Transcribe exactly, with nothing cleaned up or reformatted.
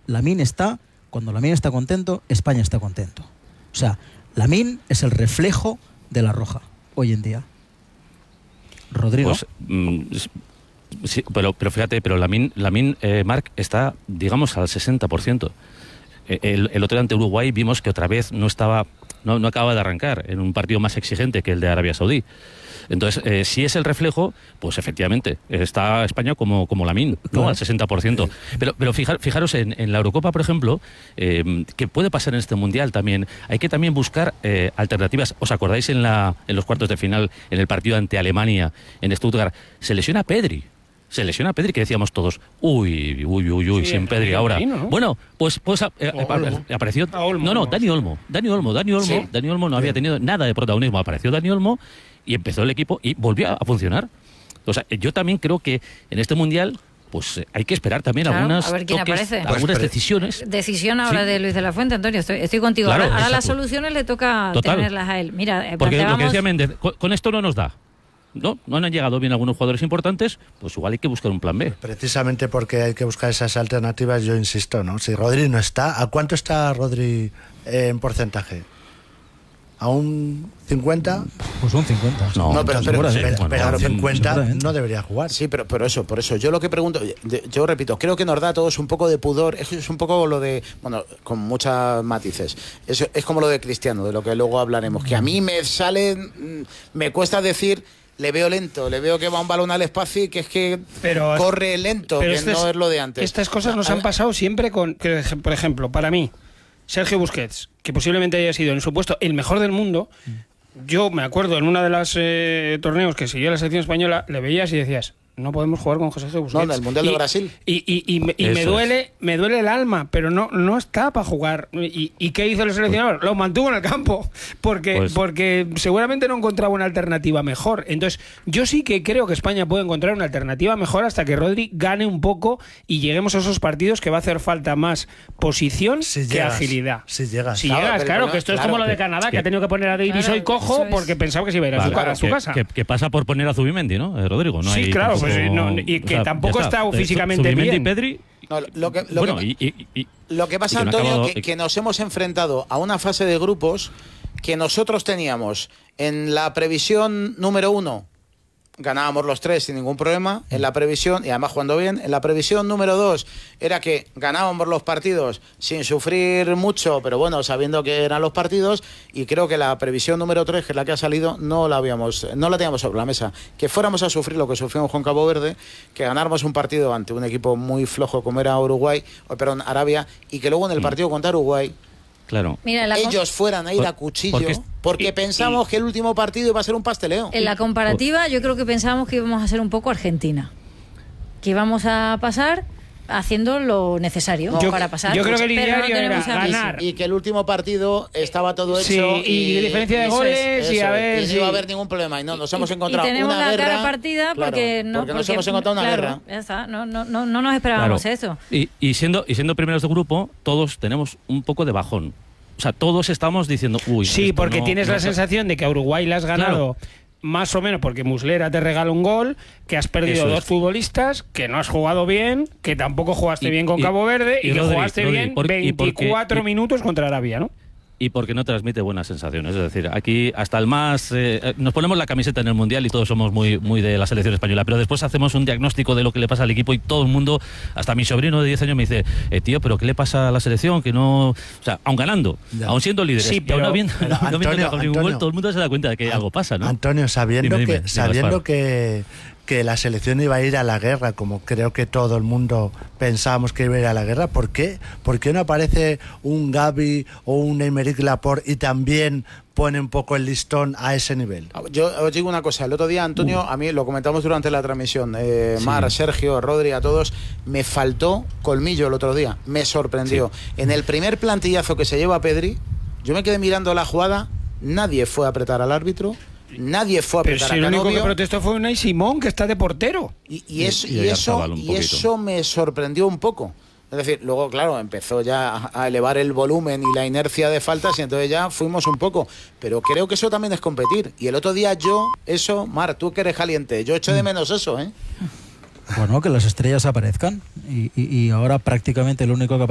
Lamine está, cuando Lamine está contento, España está contento. O sea, Lamine es el reflejo de la Roja hoy en día. Rodrigo. Pues, mm, sí, pero, pero fíjate, pero Lamine, Lamine eh, Marc está, digamos, al sesenta por ciento. El, el otro día ante Uruguay vimos que otra vez no estaba, no, no acaba de arrancar en un partido más exigente que el de Arabia Saudí. Entonces, eh, si es el reflejo, pues efectivamente, está España como, como Lamine, ¿no? Claro. Al sesenta por ciento. Pero, pero fijar, fijaros, en, en la Eurocopa, por ejemplo, eh, que puede pasar en este Mundial también, hay que también buscar eh, alternativas. ¿Os acordáis en, la, en los cuartos de final, en el partido ante Alemania, en Stuttgart? Se lesiona Pedri. Se lesiona Pedri, que decíamos todos, uy, uy, uy, uy, Sí, sin Pedri ahora. Marino, ¿no? Bueno, pues, pues eh, eh, Olmo. apareció... Ah, Olmo, no, no, Olmo. Dani Olmo. Dani Olmo, Dani Olmo, ¿Sí? Dani Olmo no había tenido nada de protagonismo. Apareció Dani Olmo y empezó el equipo y volvió a funcionar. O sea, yo también creo que en este Mundial pues eh, hay que esperar también Claro, algunas a ver quién toques, aparece. algunas Pues, decisiones. Decisión ahora Sí. de Luis de la Fuente, Antonio, estoy, estoy contigo. Claro, ahora ahora las exacto. soluciones le toca Total. tenerlas a él. Mira, eh, Porque lo que planteábamos- decía Méndez, con, con esto no nos da. No, no han llegado bien algunos jugadores importantes, pues igual hay que buscar un plan B. Precisamente porque hay que buscar esas alternativas, yo insisto, ¿no? Si Rodri no está, ¿a cuánto está Rodri eh, en porcentaje? ¿A un cincuenta? Pues un cincuenta. No, No, pero, pero, seguramente. pero, Bueno, pero a sí, cincuenta seguramente. no debería jugar. Sí, pero, pero eso, por eso. Yo lo que pregunto, de- yo repito, creo que nos da a todos un poco de pudor. Es, es un poco lo de, bueno, con muchos matices. Es, es como lo de Cristiano, de lo que luego hablaremos. Que a mí me sale, mm, me cuesta decir, le veo lento, le veo que va un balón al espacio y que es que Pero- corre lento, pero que estas- no es lo de antes. Estas cosas nos A- han pasado siempre con, que, por ejemplo, para mí, Sergio Busquets, que posiblemente haya sido en su puesto el mejor del mundo. Yo me acuerdo en una de las eh, torneos que siguió la selección española, le veías y decías, no podemos jugar con José Busquets. No, en el Mundial de Y- Brasil. Y, y, y, me- y me Eso duele, me duele el alma, pero no, no está para jugar. ¿Y, y qué hizo el seleccionador? Lo mantuvo en el campo, porque, Pues- porque seguramente no encontraba una alternativa mejor. Entonces, yo sí que creo que España puede encontrar una alternativa mejor hasta que Rodri gane un poco y lleguemos a esos partidos que va a hacer falta más posición Si que llegas, agilidad. si llegas. Si Claro, llegas, pero- claro, pero- que esto es claro, como lo de que- Canadá, que, que- ha tenido que poner a Davis Claro, hoy cojo eso es. porque pensaba que se iba a ir a su, Vale, ca- a su que, casa. que- que pasa por poner a Zubimendi, ¿no? Eh, Rodrigo, no Sí, hay claro, tampoco- pues, no, y que ya tampoco está Eh, físicamente Zubimendi bien. y Pedri. No, lo que, lo bueno, que- y, y- y- Lo que pasa, y que no ha Antonio, acabado- que, que nos hemos enfrentado a una fase de grupos que nosotros teníamos en la previsión número uno. Ganábamos los tres sin ningún problema, en la previsión, y además jugando bien. En la previsión número dos era que ganábamos los partidos sin sufrir mucho, pero bueno, sabiendo que eran los partidos. Y creo que la previsión número tres, que es la que ha salido, no la habíamos, no la teníamos sobre la mesa. Que fuéramos a sufrir lo que sufrimos con Cabo Verde, que ganáramos un partido ante un equipo muy flojo como era Uruguay, o perdón, Arabia, y que luego en el partido contra Uruguay claro. Mira, en la, con- ellos fueran a ir Por- a cuchillo, porque- porque y- pensamos que el último partido iba a ser un pasteleo. en la comparativa yo creo que pensábamos que íbamos a ser un poco Argentina. Que íbamos a pasar haciendo lo necesario Yo- para pasar. yo creo que el Pero no ideario tenemos era a Messi. ganar. Y que el último partido estaba todo hecho. Sí, y diferencia de eso goles, es, y eso a es, ver y no si- iba a haber ningún problema. Y no, nos hemos Y- encontrado y tenemos una la guerra. cara partida claro, porque no porque nos porque- hemos encontrado una claro, guerra. ya está, no, no, no, no nos esperábamos Claro. eso. Y, y siendo y siendo primeros de grupo, todos tenemos un poco de bajón. O sea, todos estamos diciendo, uy, Sí, esto porque no- tienes no la se- sensación de que a Uruguay le has ganado más o menos porque Muslera te regala un gol, que has perdido Eso dos es. futbolistas, que no has jugado bien, que tampoco jugaste Y- bien con y- Cabo Verde y, y que Rodri, jugaste Rodri, bien por- y porque- veinticuatro y- minutos contra Arabia, ¿no? Y porque no transmite buenas sensaciones. Es decir, aquí hasta el más... eh, nos ponemos la camiseta en el Mundial y todos somos muy, muy de la selección española, pero después hacemos un diagnóstico de lo que le pasa al equipo y todo el mundo, hasta mi sobrino de diez años me dice, eh, tío, pero ¿qué le pasa a la selección? Que no... O sea, aun ganando, Ya. aun siendo líderes, Sí, y pero- aún no habiendo, pero no habiendo Antonio, marcado ningún Antonio. gol, todo el mundo se da cuenta de que algo pasa, ¿no? Antonio, sabiendo Dime, dime, que dime, sabiendo Gaspar. que, que la selección iba a ir a la guerra, como creo que todo el mundo pensábamos que iba a ir a la guerra, ¿por qué? ¿Por qué no aparece un Gavi o un Aymeric Laporte y también pone un poco el listón a ese nivel? Yo os digo una cosa, el otro día, Antonio, a mí lo comentamos durante la transmisión, eh, Sí. Mar, Sergio, Rodri, a todos, me faltó colmillo el otro día, me sorprendió. En el primer plantillazo que se lleva Pedri, yo me quedé mirando la jugada, nadie fue a apretar al árbitro, nadie fue a Pero apretar si a el único que Canovio, protestó fue Unai Simón, que está de portero. y, y eso, Y- y y, ahí eso, Arzabal un y poquito. eso me sorprendió un poco. Es decir, luego, claro, empezó ya a- a elevar el volumen y la inercia de faltas y entonces ya fuimos un poco. Pero creo que eso también es competir. Y el otro día yo, eso, Mar, tú que eres caliente, yo echo de menos eso, ¿eh? Bueno, que las estrellas aparezcan. Y, y, y ahora prácticamente lo único que